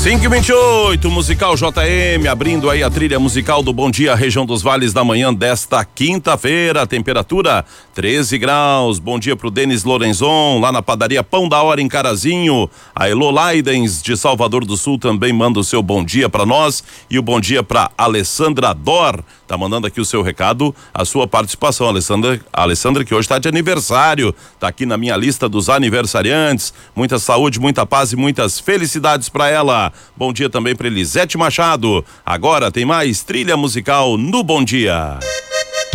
5h28, musical JM, abrindo aí a trilha musical do Bom Dia Região dos Vales da manhã desta quinta-feira, temperatura 13 graus. Bom dia pro Denis Lorenzon, lá na padaria Pão da Hora em Carazinho. A Elo Laidens de Salvador do Sul também manda o seu bom dia para nós, e o bom dia para Alessandra Dor, tá mandando aqui o seu recado, a sua participação. Alessandra que hoje está de aniversário, tá aqui na minha lista dos aniversariantes. Muita saúde, muita paz e muitas felicidades para ela. Bom dia também para Elisete Machado. Agora tem mais trilha musical no Bom Dia.